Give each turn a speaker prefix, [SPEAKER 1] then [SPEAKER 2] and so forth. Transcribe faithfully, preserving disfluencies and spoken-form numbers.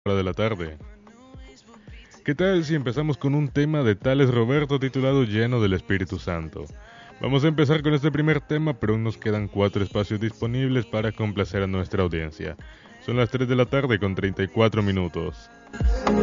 [SPEAKER 1] de la tarde. ¿Qué tal si empezamos con un tema de Tales Roberto titulado Lleno del Espíritu Santo? Vamos a empezar con este primer tema, pero aún nos quedan cuatro espacios disponibles para complacer a nuestra audiencia. Son las tres de la tarde con treinta y cuatro minutos.